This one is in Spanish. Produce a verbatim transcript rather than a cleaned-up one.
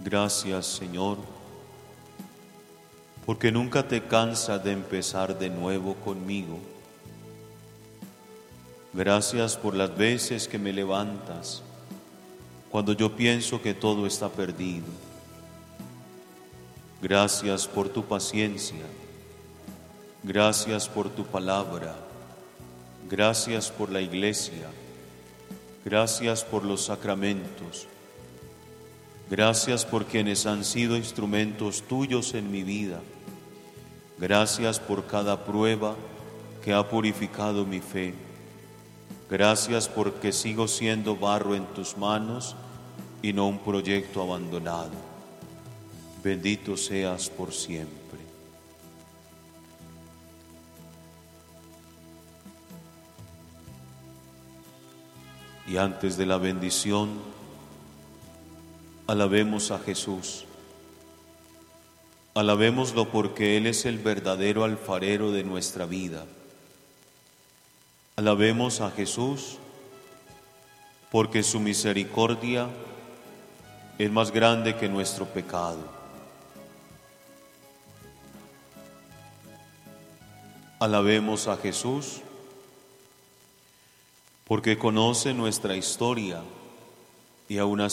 Gracias, Señor, porque nunca te cansas de empezar de nuevo conmigo. Gracias por las veces que me levantas cuando yo pienso que todo está perdido. Gracias por tu paciencia. Gracias por tu palabra. Gracias por la iglesia. Gracias por los sacramentos. Gracias por quienes han sido instrumentos tuyos en mi vida. Gracias por cada prueba que ha purificado mi fe. Gracias porque sigo siendo barro en tus manos y no un proyecto abandonado. Bendito seas por siempre. Y antes de la bendición, alabemos a Jesús. Alabémoslo porque Él es el verdadero alfarero de nuestra vida. Alabemos a Jesús porque su misericordia es más grande que nuestro pecado. Alabemos a Jesús porque conoce nuestra historia y aún así